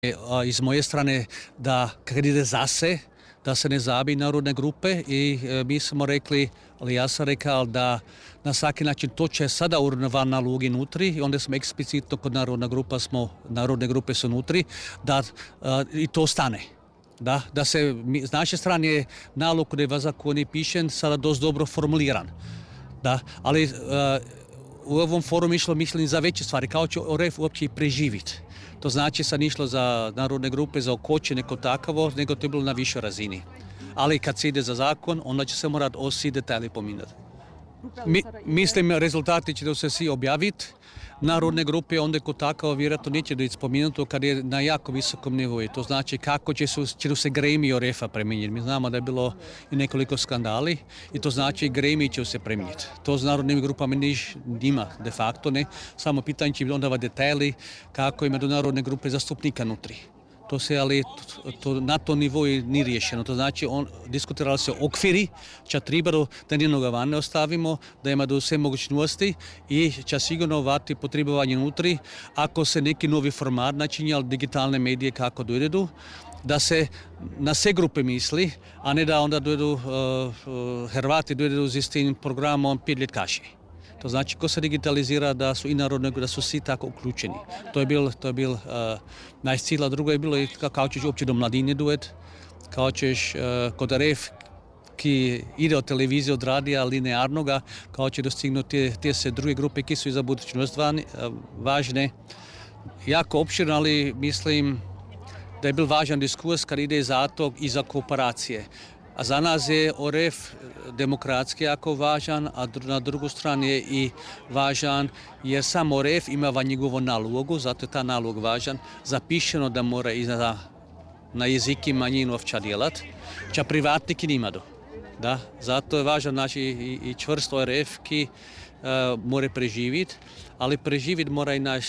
iz moje strane da kad ide zase, da se ne zabi narodne grupe i mi smo rekli, ali ja sam rekao da na svaki način to će sada urnovan nalog inutri i onda smo eksplicitno kod narodne grupe su unutri, da i to stane. Da se, s naše strane je nalog koji je v zakonu pišen sada dosta dobro formuliran. Da, ali u ovom forumu išlo mišljenje za veće stvari, kao će ORF uopće i preživiti. To znači sad išlo za narodne grupe, za okoće, neko takavo, nego to je bilo na višoj razini. Ali kad se ide za zakon, onda će se morati svi detalji pominjati. Mislim, rezultati će da se svi objaviti. Narodne grupe onda kod takavo vjerojatno neće da je spomenuto kad je na jako visokom nivou. To znači kako će se gremi ORF-a premijeniti. Mi znamo da je bilo i nekoliko skandali i to znači gremi će se premijeniti. To s narodnim grupama nima de facto, ne. Samo pitanje će onda detalji kako ima do narodne grupe zastupnika nutri. To se, ali na tom nivou nije riješeno. To znači, diskutirali se okviri, če treba da nijednoga van ne ostavimo, da ima do sve mogućnosti i će sigurno vati potrebovanje nutri, ako se neki novi format načinja, ali digitalne medije kako dojdu, da se na sve grupe misli, a ne da onda dojdu Hrvati dojdu s istim programom 5 let kaši. To znači, ko se digitalizira, da su i narodne, da su svi tako uključeni. To je bil naš cilj, a drugo je bilo kao ćeš uopće do mladine duet, kao ćeš kod RF, ki ide od televizije, od radija, linearnoga, kao će dostignuti te se druge grupe, ki su i za budućnost važne. Jako opširno, ali mislim da je bil važan diskurs kad ide za to i za kooperacije. A za nas je ORF demokratski jako važan, a na drugu stranu je i važan jer sam ORF ima njegovu nalogu, zato je ta nalog važan, zapišeno da mora i na jeziki manjinu ovča djelat, ča privatniki nimadu. Da? Zato je važan i čvrst ORF ki mora preživiti, ali preživiti mora i naš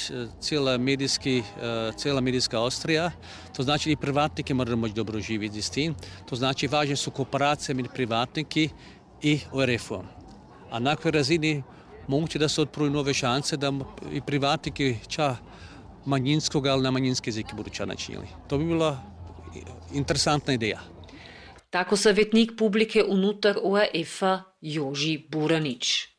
cijela medijska Austrija. To znači i privatniki moraju moći dobro živjeti s tim. To znači važne su kooperacije među privatniki i ORF-om. A na kojoj razini moguće da se otpruju nove šanse da i privatniki ča manjinskog, ali na manjinski jezik budu ča načinili. To bi bila interesantna ideja. Tako savjetnik publike unutar ORF-a Joži Buranić.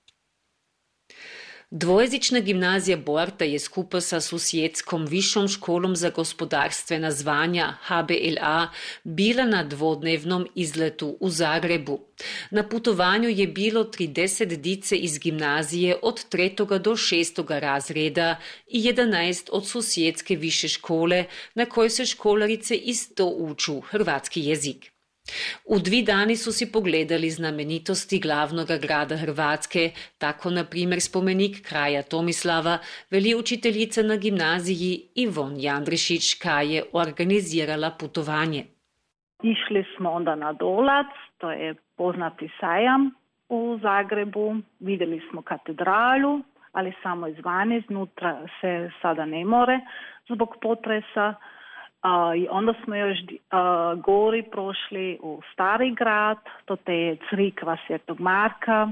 Dvojezična gimnazija Borta je skupa sa susjedskom Višom školom za gospodarstvena zvanja HBLA bila na dvodnevnom izletu u Zagrebu. Na putovanju je bilo 30 dice iz gimnazije od 3. do 6. razreda i 11 od susjedske više škole na kojoj se školarice isto uču hrvatski jezik. U 2 dani su si pogledali znamenitosti glavnog grada Hrvatske, tako na primjer spomenik kraja Tomislava, veli učiteljica na gimnaziji Ivon Jandrišić, koja je organizirala putovanje. Išli smo onda na Dolac, to je poznati sajam u Zagrebu, vidjeli smo katedralu, ali samo izvana, iznutra se sada ne more zbog potresa. I onda smo još gori prošli u Stari grad, to te je crikva Svetog Marka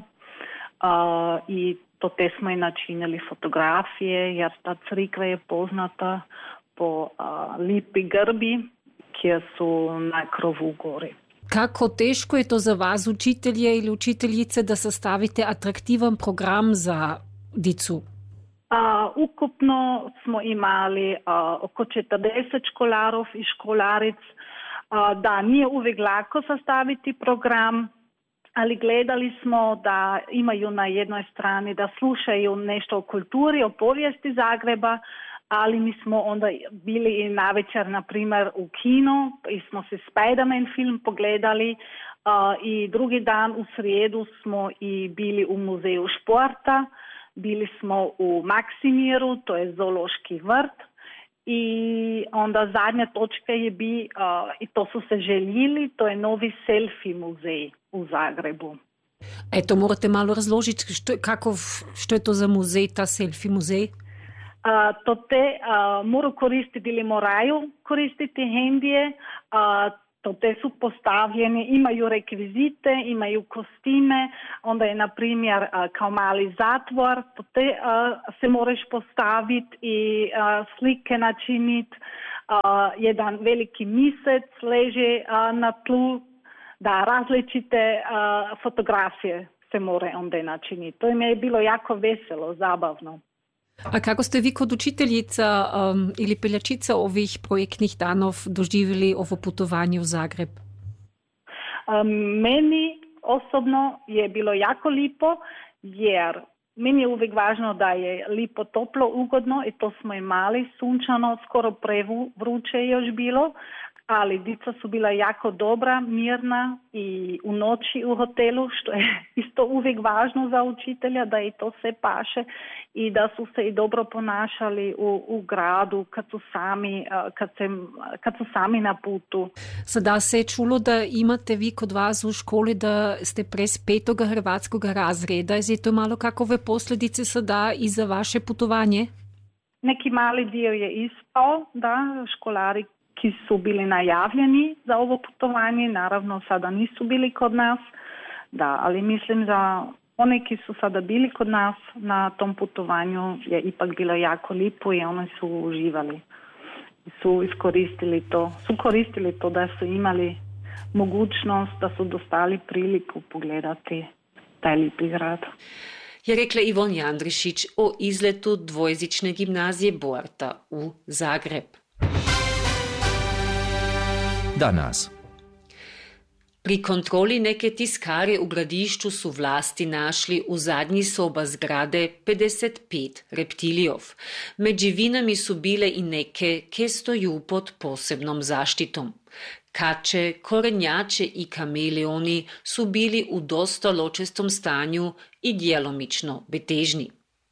i to te smo i načinili fotografije jer ta crikva je poznata po lipi grbi kje su na krovu gori. Kako teško je to za vas, učitelje ili učiteljice, da sastavite atraktivan program za dicu? Ukupno smo imali oko 40 školarov i školaric. Da, nije uvijek lako sastaviti program, ali gledali smo da imaju na jednoj strani da slušaju nešto o kulturi, o povijesti Zagreba, ali mi smo onda bili i navečer, na primjer, u kino i smo se Spider-Man film pogledali i drugi dan u srijedu smo i bili u muzeju športa. Bili smo u Maksimiru, to je zoološki vrt i onda zadnja točka je i to su se željeli, to je novi selfie muzej u Zagrebu. Eto, morate malo razložiti što je to za muzej, ta selfie muzej? To te moraju koristiti hendije, to te su postavljeni, imaju rekvizite, imaju kostime, onda je na primjer kao mali zatvor, to te se moraš postaviti i slike načiniti, jedan veliki misec leži na tlu, da različite fotografije se more onda načiniti. To im je bilo jako veselo, zabavno. A kako ste vi kot učiteljica ili peljačica ovih projektnih danov doživjeli ovo putovanje u Zagreb? Meni osobno je bilo jako lipo, jer meni je uvijek važno da je lipo, toplo, ugodno i to smo imali, sunčano, skoro prevruće je još bilo, ali dica su bila jako dobra, mirna i u noći u hotelu, što je isto uvijek važno za učitelja, da i to sve paše i da su se i dobro ponašali u gradu kad su sami na putu. Sada se je čulo da imate vi kod vas u školi da ste prez 5. hrvatskog razreda. Je to malo kakove posljedice sada i za vaše putovanje? Neki mali dio je ispao, da, školari ki su bili najavljeni za ovo putovanje, naravno sada nisu bili kod nas, da, ali mislim da oni ki su sada bili kod nas na tom putovanju je ipak bilo jako lipo i oni su uživali, su koristili to da su imali mogućnost, da su dostali priliku pogledati taj lipi grad. Je rekla Ivonja Andrišić o izletu dvojezične gimnazije Boarta u Zagreb. Danas. Pri kontroli neke tiskare u Gradišću su vlasti našli u zadnji soba zgrade 55 reptilijov. Med živinami su bile i neke, ke stoju pod posebnom zaštitom. Kače, korenjače i kameleoni su bili u dosta ločestom stanju i djelomično betežni.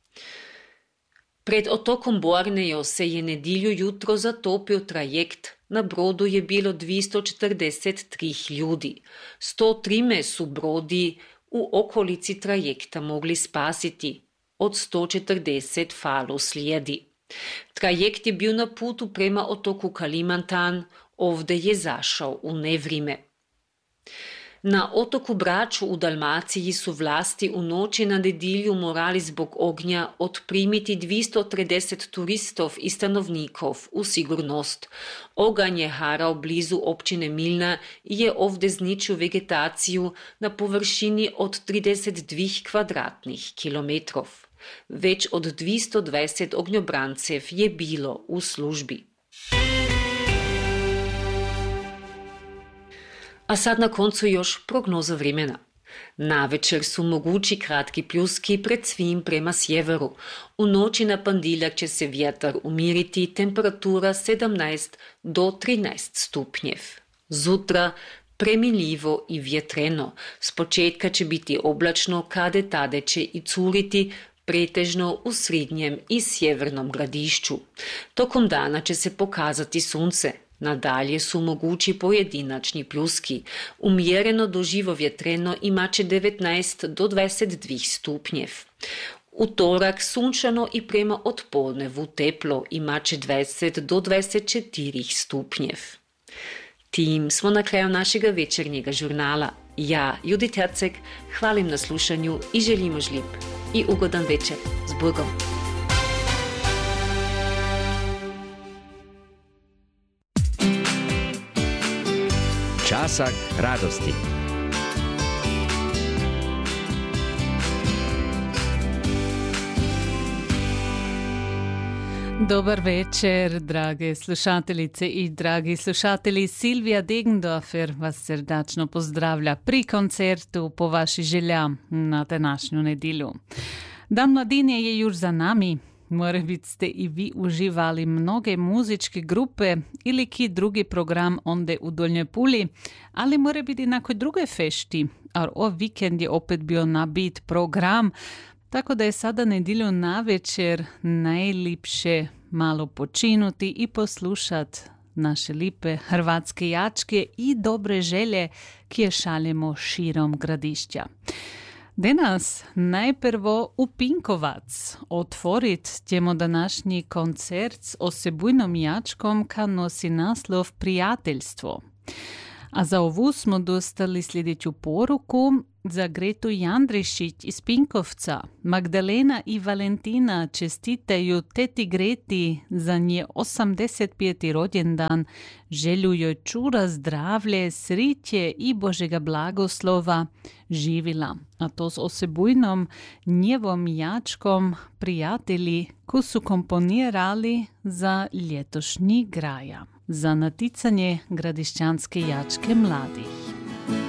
Pred otokom Bornejo se je nedilju jutro zatopio trajekt. Na brodu je bilo 243 ljudi. 103 su brodi u okolici trajekta mogli spasiti. Od 140 falo slijedi. Trajekt je bio na putu prema otoku Kalimantan, ovdje je zašao u nevrime. Na otoku Braču u Dalmaciji su vlasti u noći na nedilju morali zbog ognja otprimiti 230 turistov i stanovnikov u sigurnost. Oganj je harao blizu općine Milna i je ovdje zničio vegetaciju na površini od 32 kvadratnih kilometrov. Već od 220 ognjobrancev je bilo u službi. A sad na koncu još prognoza vremena. Navečer su mogući kratki pljuski pred svim prema sjeveru. U noći na ponedjeljak će se vjetar umiriti, temperatura 17 do 13 stupnjev. Zutra premiljivo i vjetreno. S početka će biti oblačno, kade tade će i curiti, pretežno u srednjem i sjevernom Gradišću. Tokom dana će se pokazati sunce. Nadalje su mogući pojedinačni pljuski. Umjereno do živo vjetreno imaće 19 do 22 stupnjev. Utorak sunčano i prema odpodnevu teplo imaće 20 do 24 stupnjev. Tim smo na kraju našega večernjega žurnala. Ja, Judit Herceg, hvalim na slušanju i želim žlip i ugodan večer. S Bogom. Časak radosti. Dobar večer, drage slušateljice i dragi slušatelji. Silvija Degendorfer vas srdačno pozdravlja pri koncertu po vaši želja na današnju nedjelju. Dan mladine je još za nami. Morebit ste i vi uživali mnoge muzičke grupe ili ki drugi program onde u Dolnjoj Puli, ali morebit i nakoj druge fešti, a ov vikend je opet bio nabit program, tako da je sada nedjelju navečer najlipše malo počinuti i poslušati naše lipe hrvatske jačke i dobre želje, ki je šaljemo širom Gradišća. Danas najprvo u Pinkovac otvorit ćemo današnji koncert s osebujnom jačkom ka nosi naslov Prijateljstvo. A za ovu smo dostali sljedeću poruku. Za Gretu Jandrišić iz Pinkovca, Magdalena i Valentina čestitaju teti Greti za nje 85. rođendan, željuju čura zdravlje, sriće i Božega blagoslova živila. A to s osebujnom njevom jačkom prijatelji ko su komponirali za ljetošnji graja, za naticanje gradišćanske jačke mladih.